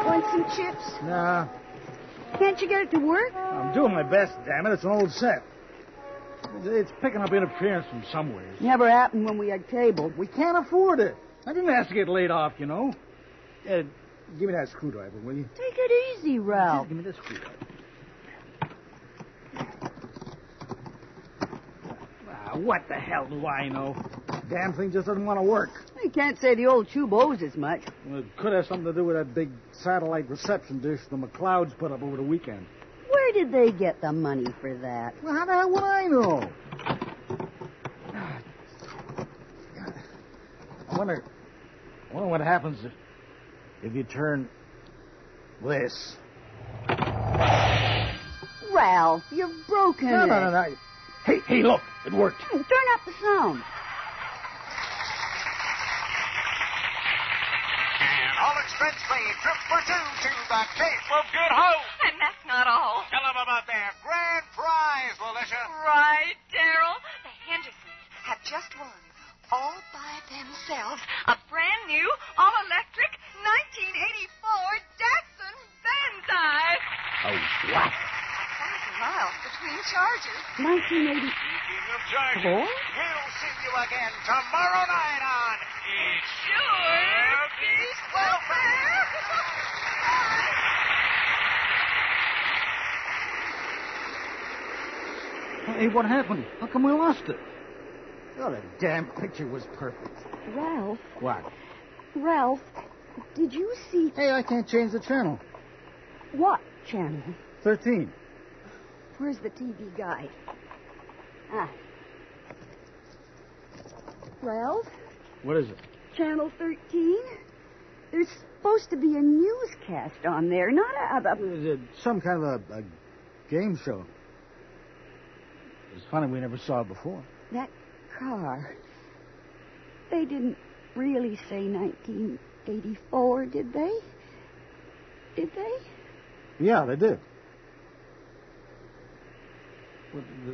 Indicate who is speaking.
Speaker 1: Want some chips?
Speaker 2: Nah,
Speaker 1: Can't you get it to work?
Speaker 2: I'm doing my best, damn it. It's an old set. It's picking up interference from somewhere.
Speaker 1: Never happened when we had cable.
Speaker 2: We can't afford it. I didn't ask to get laid off, you know. Give me that screwdriver, will you?
Speaker 1: Take it easy, Ralph.
Speaker 2: Give me that screwdriver. What the hell do I know? Damn thing just doesn't want to work.
Speaker 1: You can't say the old tube owes as much.
Speaker 2: Well, it could have something to do with that big satellite reception dish the McLeods put up over the weekend.
Speaker 1: Where did they get the money for that?
Speaker 2: Well, how the hell would I know? I wonder what happens if you turn this.
Speaker 1: Ralph, you've broken it.
Speaker 2: No. Hey, look, it worked.
Speaker 1: Turn up the sound.
Speaker 3: And all expense paid, trip for two to the Cape of Good Hope.
Speaker 4: And that's not all.
Speaker 3: Tell them about their grand prize, Alicia.
Speaker 4: Right, Daryl. The Hendersons have just won, all by themselves, a brand new, all-electric 1984 Datsun Banzai.
Speaker 2: Oh, what?
Speaker 4: 1,000 miles between charges.
Speaker 1: 1980.
Speaker 3: Speaking of charges,
Speaker 1: Hello?
Speaker 3: we'll see you again tomorrow night on It's
Speaker 4: Sure Beast Welfare.
Speaker 2: Hey, what happened? How come we lost it? Oh, the damn picture was perfect.
Speaker 1: Ralph,
Speaker 2: What?
Speaker 1: did you see
Speaker 2: Hey, I can't change the channel.
Speaker 1: what channel?
Speaker 2: 13.
Speaker 1: Where's the TV guide? Ralph,
Speaker 2: What is it?
Speaker 1: channel 13? There's supposed to be a newscast on there, not
Speaker 2: Some kind of a game show. It's funny we never saw it before.
Speaker 1: that car. They didn't really say 1984, did they? Did they?
Speaker 2: Yeah, they did.